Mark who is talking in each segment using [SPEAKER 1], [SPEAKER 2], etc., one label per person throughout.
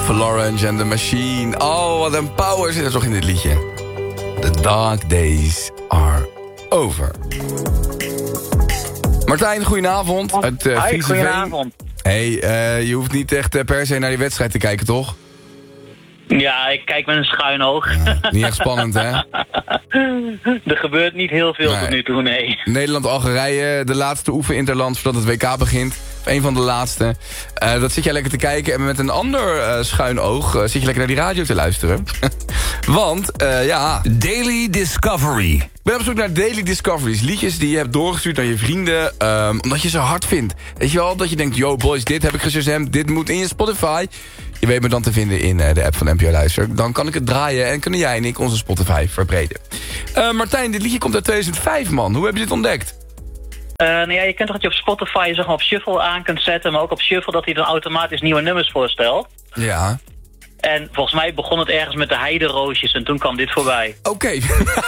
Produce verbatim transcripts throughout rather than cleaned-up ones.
[SPEAKER 1] Florence and the Machine. Oh, wat een power zit er toch in dit liedje. The dark days are over. Martijn, goedenavond. Uit, uh,
[SPEAKER 2] Hoi, goedenavond.
[SPEAKER 1] Hey, uh, je hoeft niet echt uh, per se naar die wedstrijd te kijken, toch?
[SPEAKER 2] Ja, ik kijk met een schuin oog.
[SPEAKER 1] Ja, niet echt spannend, hè?
[SPEAKER 2] Er gebeurt niet heel veel
[SPEAKER 1] Nee.
[SPEAKER 2] tot nu toe, nee.
[SPEAKER 1] Nederland-Algerije, de laatste oefeninterland voordat het W K begint. Een van de laatste. Uh, dat zit jij lekker te kijken. En met een ander uh, schuin oog uh, zit je lekker naar die radio te luisteren. Want, uh, ja...
[SPEAKER 3] Daily Discovery.
[SPEAKER 1] Ik ben op zoek naar Daily Discoveries. Liedjes die je hebt doorgestuurd naar je vrienden. Um, omdat je ze hard vindt. Weet je wel, dat je denkt... Yo boys, dit heb ik gezegd. Dit moet in je Spotify. Je weet me dan te vinden in uh, de app van N P O Luister. Dan kan ik het draaien en kunnen jij en ik onze Spotify verbreden. Uh, Martijn, dit liedje komt uit tweeduizend vijf, man. Hoe heb je dit ontdekt?
[SPEAKER 2] Uh, nou ja, je kunt toch dat je op Spotify zeg maar, op shuffle aan kunt zetten... maar ook op shuffle dat hij dan automatisch nieuwe nummers voorstelt.
[SPEAKER 1] Ja.
[SPEAKER 2] En volgens mij begon het ergens met de heideroosjes en toen kwam dit voorbij.
[SPEAKER 1] Oké. Okay.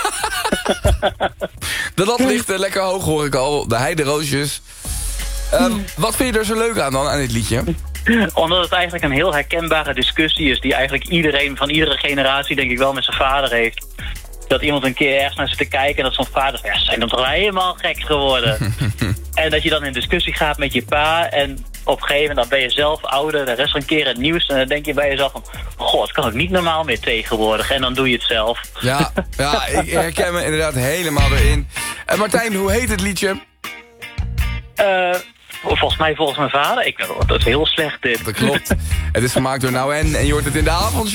[SPEAKER 1] De lat ligt uh, lekker hoog, hoor ik al. De heideroosjes. Uh, wat vind je er zo leuk aan dan, aan dit liedje?
[SPEAKER 2] Omdat het eigenlijk een heel herkenbare discussie is... die eigenlijk iedereen van iedere generatie denk ik wel met zijn vader heeft. Dat iemand een keer ergens naar zit te kijken... en dat zo'n vader zegt, ja, ze zijn dan toch helemaal gek geworden. En dat je dan in discussie gaat met je pa... en op een gegeven moment dan ben je zelf ouder... er is er een keer het nieuws en dan denk je bij jezelf van... god, het kan ook niet normaal meer tegenwoordig. En dan doe je het zelf.
[SPEAKER 1] Ja, ja ik herken me inderdaad helemaal erin. En Martijn, hoe heet het liedje?
[SPEAKER 2] Uh, volgens mij volgens mijn vader. Ik, dat is heel slecht dit.
[SPEAKER 1] Dat klopt. Het is gemaakt door Nou en en je hoort het in de avond.